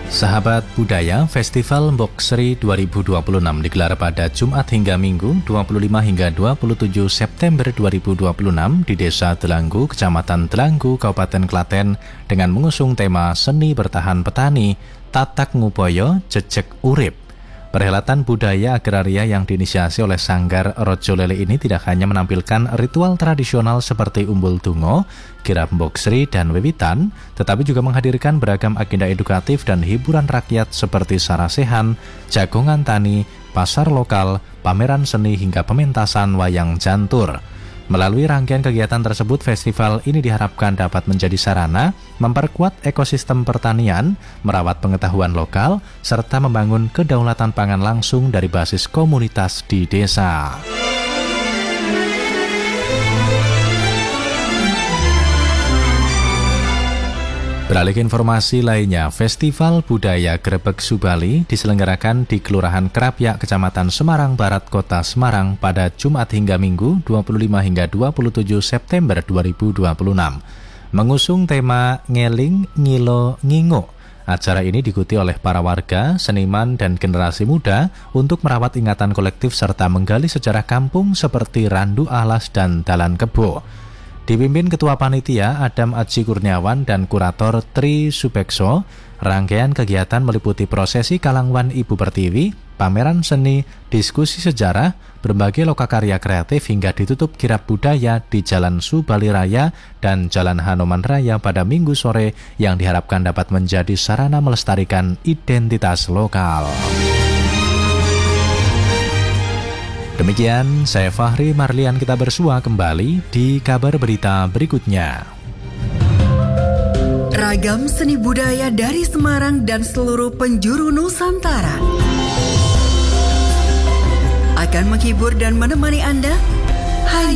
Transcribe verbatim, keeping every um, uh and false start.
Sahabat budaya, Festival Mbok Sri dua ribu dua puluh enam digelar pada Jumat hingga Minggu dua puluh lima hingga dua puluh tujuh September dua ribu dua puluh enam di Desa Delanggu, Kecamatan Delanggu, Kabupaten Klaten dengan mengusung tema Seni Bertahan Petani, Tatak Ngupoyo, Jejeg Urip. Perhelatan budaya agraria yang diinisiasi oleh Sanggar Rojolele ini tidak hanya menampilkan ritual tradisional seperti umbul dungo, kirab Mbok Sri, dan wewitan, tetapi juga menghadirkan beragam agenda edukatif dan hiburan rakyat seperti sarasehan, jagongan tani, pasar lokal, pameran seni hingga pementasan wayang jantur. Melalui rangkaian kegiatan tersebut, festival ini diharapkan dapat menjadi sarana memperkuat ekosistem pertanian, merawat pengetahuan lokal, serta membangun kedaulatan pangan langsung dari basis komunitas di desa. Beralih ke informasi lainnya, Festival Budaya Grebeg Subali diselenggarakan di Kelurahan Krapyak, Kecamatan Semarang Barat, Kota Semarang pada Jumat hingga Minggu dua puluh lima hingga dua puluh tujuh September dua ribu dua puluh enam. Mengusung tema Ngeling Ngilo Ngingo. Acara ini diikuti oleh para warga, seniman, dan generasi muda untuk merawat ingatan kolektif serta menggali sejarah kampung seperti Randu Alas dan Dalan Kebo. Dipimpin Ketua Panitia Adam Aji Kurniawan dan Kurator Tri Subekso, rangkaian kegiatan meliputi prosesi Kalangwan Ibu Pertiwi, pameran seni, diskusi sejarah, berbagai lokakarya kreatif hingga ditutup kirab budaya di Jalan Subali Raya dan Jalan Hanoman Raya pada Minggu sore yang diharapkan dapat menjadi sarana melestarikan identitas lokal. Demikian, saya Fahri Marlian, kita bersua kembali di kabar berita berikutnya. Ragam seni budaya dari Semarang dan seluruh penjuru Nusantara akan menghibur dan menemani Anda hanya